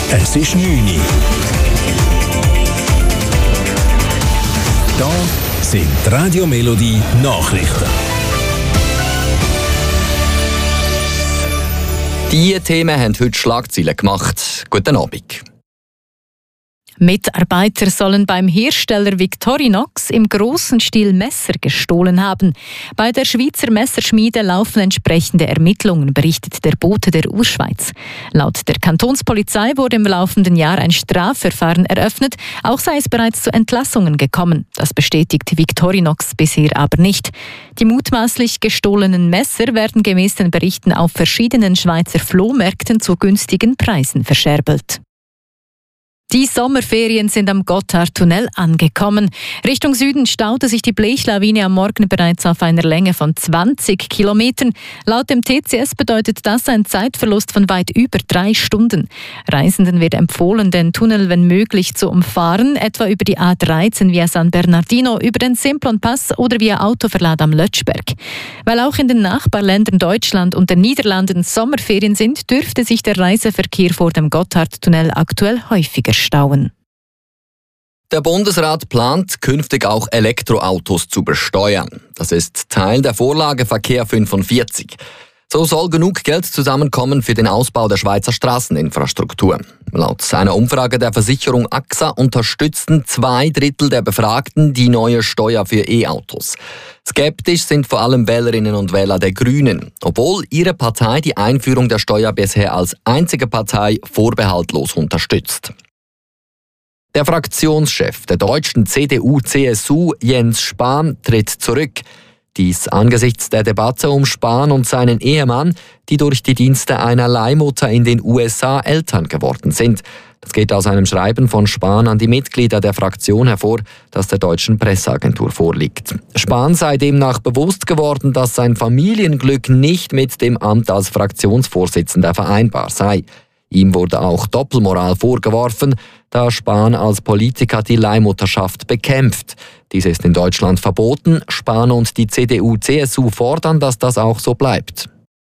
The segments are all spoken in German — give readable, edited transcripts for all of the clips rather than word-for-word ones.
Es ist 9 Uhr. Da sind die Radio Melodie Nachrichten. Diese Themen haben heute Schlagzeilen gemacht. Guten Abend. Mitarbeiter sollen beim Hersteller Victorinox im grossen Stil Messer gestohlen haben. Bei der Schweizer Messerschmiede laufen entsprechende Ermittlungen, berichtet der Bote der Urschweiz. Laut der Kantonspolizei wurde im laufenden Jahr ein Strafverfahren eröffnet. Auch sei es bereits zu Entlassungen gekommen. Das bestätigt Victorinox bisher aber nicht. Die mutmaßlich gestohlenen Messer werden gemäß den Berichten auf verschiedenen Schweizer Flohmärkten zu günstigen Preisen verscherbelt. Die Sommerferien sind am Gotthardtunnel angekommen. Richtung Süden staute sich die Blechlawine am Morgen bereits auf einer Länge von 20 Kilometern. Laut dem TCS bedeutet das einen Zeitverlust von weit über 3 Stunden. Reisenden wird empfohlen, den Tunnel wenn möglich zu umfahren, etwa über die A13 via San Bernardino, über den Simplon-Pass oder via Autoverlad am Lötschberg. Weil auch in den Nachbarländern Deutschland und den Niederlanden Sommerferien sind, dürfte sich der Reiseverkehr vor dem Gotthardtunnel aktuell häufiger stauen. Der Bundesrat plant, künftig auch Elektroautos zu besteuern. Das ist Teil der Vorlage Verkehr 45. So soll genug Geld zusammenkommen für den Ausbau der Schweizer Straßeninfrastruktur. Laut einer Umfrage der Versicherung AXA unterstützen 2/3 der Befragten die neue Steuer für E-Autos. Skeptisch sind vor allem Wählerinnen und Wähler der Grünen, obwohl ihre Partei die Einführung der Steuer bisher als einzige Partei vorbehaltlos unterstützt. Der Fraktionschef der deutschen CDU-CSU, Jens Spahn, tritt zurück. Dies angesichts der Debatte um Spahn und seinen Ehemann, die durch die Dienste einer Leihmutter in den USA Eltern geworden sind. Das geht aus einem Schreiben von Spahn an die Mitglieder der Fraktion hervor, das der deutschen Presseagentur vorliegt. Spahn sei demnach bewusst geworden, dass sein Familienglück nicht mit dem Amt als Fraktionsvorsitzender vereinbar sei. Ihm wurde auch Doppelmoral vorgeworfen, da Spahn als Politiker die Leihmutterschaft bekämpft. Dies ist in Deutschland verboten. Spahn und die CDU-CSU fordern, dass das auch so bleibt.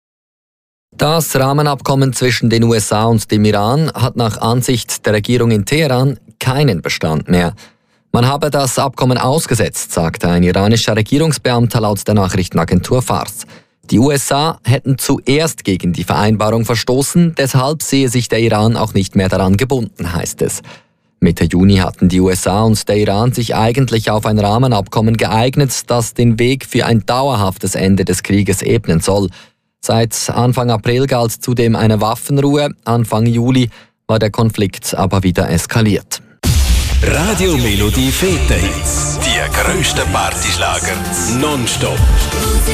Das Rahmenabkommen zwischen den USA und dem Iran hat nach Ansicht der Regierung in Teheran keinen Bestand mehr. Man habe das Abkommen ausgesetzt, sagte ein iranischer Regierungsbeamter laut der Nachrichtenagentur Fars. Die USA hätten zuerst gegen die Vereinbarung verstoßen, deshalb sehe sich der Iran auch nicht mehr daran gebunden, heißt es. Mitte Juni hatten die USA und der Iran sich eigentlich auf ein Rahmenabkommen geeignet, das den Weg für ein dauerhaftes Ende des Krieges ebnen soll. Seit Anfang April galt zudem eine Waffenruhe, Anfang Juli war der Konflikt aber wieder eskaliert. Radio Melodie Fete-Hits. Die grössten Partyschlager. Nonstop.